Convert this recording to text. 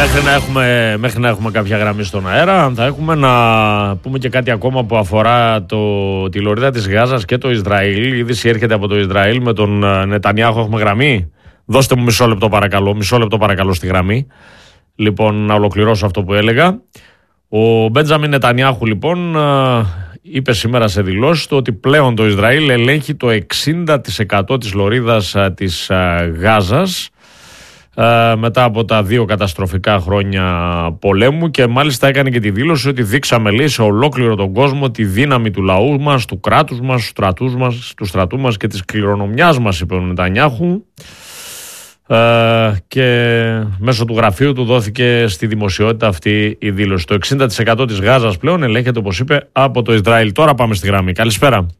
Μέχρι να έχουμε κάποια γραμμή στον αέρα, θα έχουμε να πούμε και κάτι ακόμα που αφορά τη λωρίδα της Γάζας και το Ισραήλ. Η είδηση έρχεται από το Ισραήλ με τον Νετανιάχου. Έχουμε γραμμή. Δώστε μου μισό λεπτό παρακαλώ στη γραμμή. Λοιπόν, να ολοκληρώσω αυτό που έλεγα. Ο Μπέντζαμιν Νετανιάχου λοιπόν είπε σήμερα σε δηλώσεις του ότι πλέον το Ισραήλ ελέγχει το 60% της λωρίδας της Γάζας μετά από τα 2 καταστροφικά χρόνια πολέμου, και μάλιστα έκανε και τη δήλωση ότι δείξαμε, λέει, σε ολόκληρο τον κόσμο τη δύναμη του λαού μας, του κράτους μας, του στρατού μας και της κληρονομιάς μας, είπε ο Νετανιάχου. Και μέσω του γραφείου του δόθηκε στη δημοσιότητα αυτή η δήλωση. Το 60% της Γάζας πλέον ελέγχεται, όπως είπε, από το Ισραήλ. Τώρα πάμε στη γραμμή. Καλησπέρα.